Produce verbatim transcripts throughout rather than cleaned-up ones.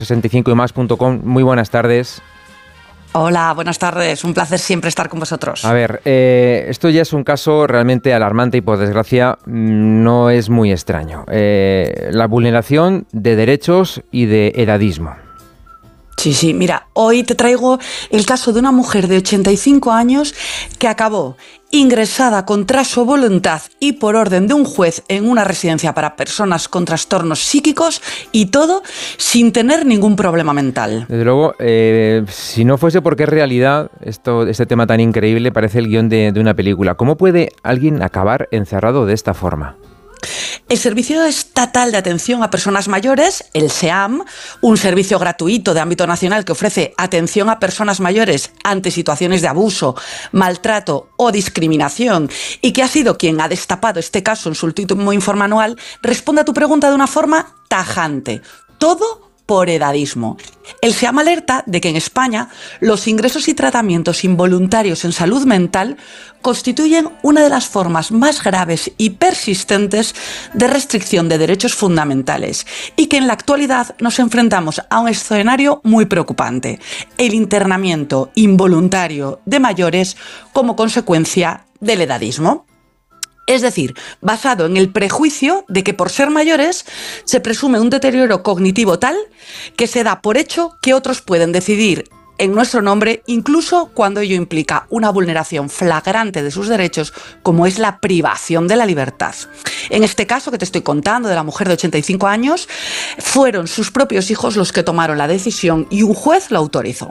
sesenta y cinco y más punto com. Muy buenas tardes. Hola, buenas tardes. Un placer siempre estar con vosotros. A ver, eh, esto ya es un caso realmente alarmante y por desgracia no es muy extraño. Eh, la vulneración de derechos y de edadismo. Sí, sí, mira, hoy te traigo el caso de una mujer de ochenta y cinco años que acabó ingresada contra su voluntad y por orden de un juez en una residencia para personas con trastornos psíquicos y todo sin tener ningún problema mental. Desde luego, eh, si no fuese porque es realidad, esto, este tema tan increíble parece el guión de, de una película. ¿Cómo puede alguien acabar encerrado de esta forma? El Servicio Estatal de Atención a Personas Mayores, el SEAM, un servicio gratuito de ámbito nacional que ofrece atención a personas mayores ante situaciones de abuso, maltrato o discriminación y que ha sido quien ha destapado este caso en su último informe anual, responde a tu pregunta de una forma tajante. Todo por edadismo. El SEAM alerta de que en España los ingresos y tratamientos involuntarios en salud mental constituyen una de las formas más graves y persistentes de restricción de derechos fundamentales y que en la actualidad nos enfrentamos a un escenario muy preocupante: el internamiento involuntario de mayores como consecuencia del edadismo. Es decir, basado en el prejuicio de que por ser mayores se presume un deterioro cognitivo tal que se da por hecho que otros pueden decidir en nuestro nombre, incluso cuando ello implica una vulneración flagrante de sus derechos, como es la privación de la libertad. En este caso que te estoy contando de la mujer de ochenta y cinco años, fueron sus propios hijos los que tomaron la decisión y un juez lo autorizó.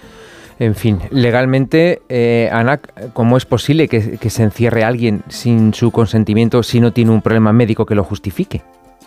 En fin, legalmente, eh, Ana, ¿cómo es posible que, que se encierre a alguien sin su consentimiento si no tiene un problema médico que lo justifique?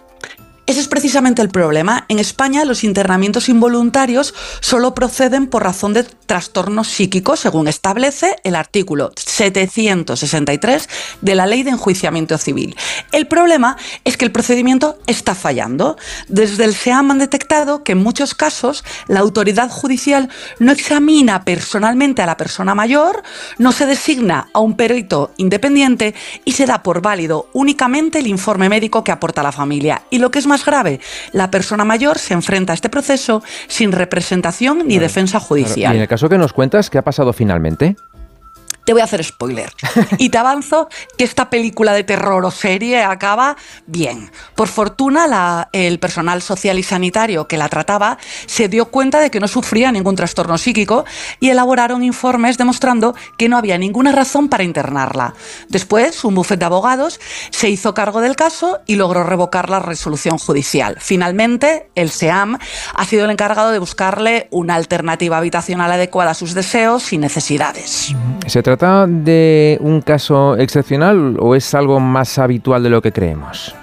Ese es precisamente el problema. En España los internamientos involuntarios solo proceden por razón de trastornos psíquicos, según establece el artículo setecientos sesenta y tres de la Ley de Enjuiciamiento Civil. El problema es que el procedimiento está fallando. Desde el SEAM han detectado que en muchos casos la autoridad judicial no examina personalmente a la persona mayor, no se designa a un perito independiente y se da por válido únicamente el informe médico que aporta la familia. Y lo que es más grave, la persona mayor se enfrenta a este proceso sin representación ni claro, defensa judicial. Claro. Y en el caso que nos cuentas, ¿qué ha pasado finalmente? Te voy a hacer spoiler y te avanzo que esta película de terror o serie acaba bien. Por fortuna, la, el personal social y sanitario que la trataba se dio cuenta de que no sufría ningún trastorno psíquico y elaboraron informes demostrando que no había ninguna razón para internarla. Después, un bufete de abogados se hizo cargo del caso y logró revocar la resolución judicial. Finalmente, el SEAM ha sido el encargado de buscarle una alternativa habitacional adecuada a sus deseos y necesidades. ¿Se ¿Se trata de un caso excepcional o es algo más habitual de lo que creemos?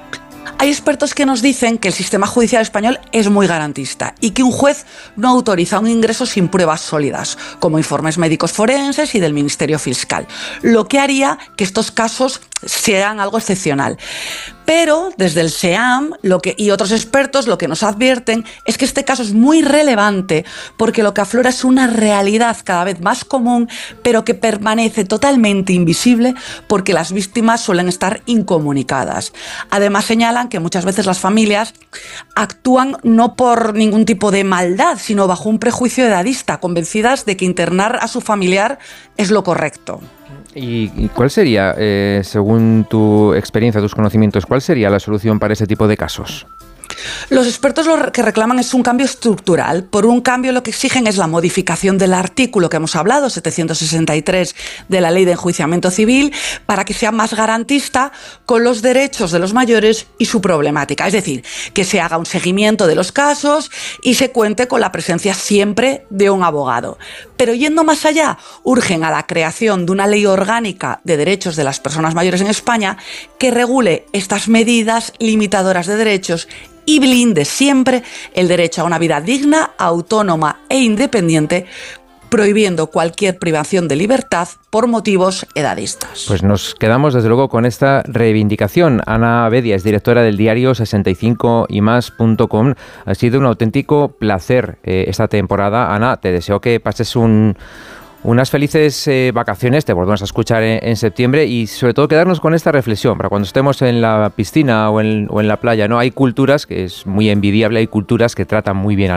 Hay expertos que nos dicen que el sistema judicial español es muy garantista y que un juez no autoriza un ingreso sin pruebas sólidas, como informes médicos forenses y del Ministerio Fiscal, lo que haría que estos casos sean algo excepcional. Pero desde el SEAM lo que, y otros expertos lo que nos advierten es que este caso es muy relevante porque lo que aflora es una realidad cada vez más común, pero que permanece totalmente invisible porque las víctimas suelen estar incomunicadas. Además señalan que muchas veces las familias actúan no por ningún tipo de maldad, sino bajo un prejuicio edadista, convencidas de que internar a su familiar es lo correcto. ¿Y cuál sería, eh, según tu experiencia, tus conocimientos, cuál sería la solución para ese tipo de casos? Los expertos lo que reclaman es un cambio estructural. Por un cambio lo que exigen es la modificación del artículo que hemos hablado, setecientos sesenta y tres de la Ley de Enjuiciamiento Civil, para que sea más garantista con los derechos de los mayores y su problemática. Es decir, que se haga un seguimiento de los casos y se cuente con la presencia siempre de un abogado. Pero yendo más allá, urgen a la creación de una ley orgánica de derechos de las personas mayores en España que regule estas medidas limitadoras de derechos y blinde siempre el derecho a una vida digna, autónoma e independiente, prohibiendo cualquier privación de libertad por motivos edadistas. Pues nos quedamos desde luego con esta reivindicación. Ana Bedia es directora del diario sesenta y cinco y más punto com. Ha sido un auténtico placer eh, esta temporada. Ana, te deseo que pases un, Unas felices eh, vacaciones, te volvemos a escuchar en, en septiembre y sobre todo quedarnos con esta reflexión para cuando estemos en la piscina o en, o en la playa, ¿no? Hay culturas, que es muy envidiable, hay culturas que tratan muy bien a